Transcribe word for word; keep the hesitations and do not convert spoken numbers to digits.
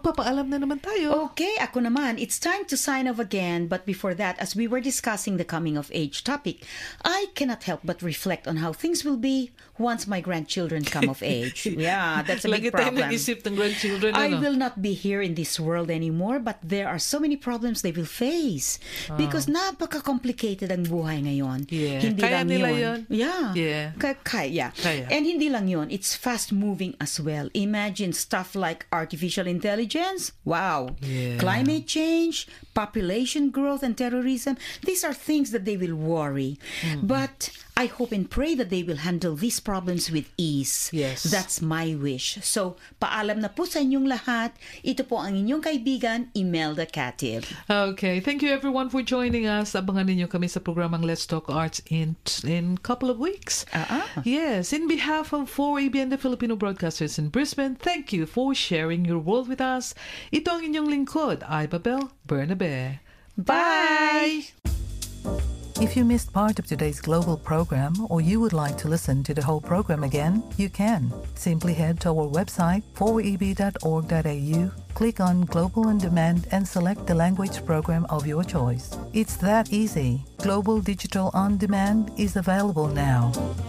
magpapaalam na naman tayo. Okay, ako naman. It's time to sign off again. But before that, as we were discussing the coming of age topic, I cannot help but reflect on how things will be once my grandchildren come of age. Yeah, that's a big Lagi tayo problem. nag-isip ng grandchildren. I ano? will not be here in this world anymore, but there are so many problems they will face because napaka-complicated ang buhay ngayon. Yeah. Hindi Kaya lang nila yun. yun. Yeah. Yeah. Ka- kaya. Kaya. And hindi lang yun, it's fast-moving as well. Imagine stuff like artificial intelligence. Wow. Yeah. Climate change, population growth, and terrorism. These are things that they will worry. Mm-hmm. But I hope and pray that they will handle these problems with ease. Yes. That's my wish. So, paalam na po sa inyong lahat. Ito po ang inyong kaibigan, Imelda Katib. Okay, thank you everyone for joining us. Abangan ninyo kami sa programang Let's Talk Arts in in couple of weeks. Ah, ah. Yes, in behalf of four A B N, the Filipino Broadcasters in Brisbane, thank you for sharing your world with us. Ito ang inyong lingkod, Ibabel Bernabe. Bye! If you missed part of today's global program or you would like to listen to the whole program again, you can. Simply head to our website, four e b dot org dot a u, click on Global On Demand and select the language program of your choice. It's that easy. Global Digital On Demand is available now.